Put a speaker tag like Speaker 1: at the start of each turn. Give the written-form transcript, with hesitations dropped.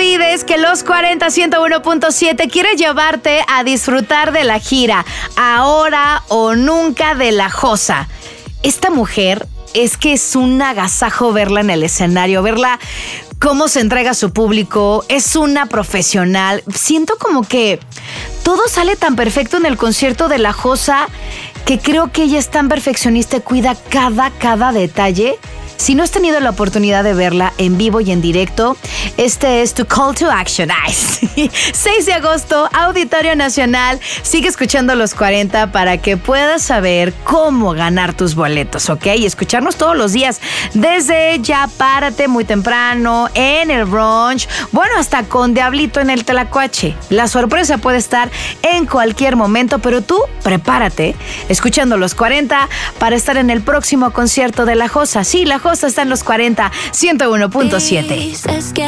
Speaker 1: olvides que los 40 101.7 quiere llevarte a disfrutar de la gira Ahora o Nunca de La Josa. Esta mujer es que es un agasajo verla en el escenario, verla cómo se entrega a su público, es una profesional. Siento como que todo sale tan perfecto en el concierto de La Josa que creo que ella es tan perfeccionista y cuida cada detalle. Si no has tenido la oportunidad de verla en vivo y en directo, este es tu call to action. 6 de agosto, Auditorio Nacional. Sigue escuchando Los 40 para que puedas saber cómo ganar tus boletos, ¿ok? Y escucharnos todos los días. Desde ya párate muy temprano, en el brunch, bueno, hasta con Diablito en el Tlacuache. La sorpresa puede estar en cualquier momento, pero tú prepárate escuchando Los 40 para estar en el próximo concierto de La Josa. Sí, La Josa está en Los 40, 101.7.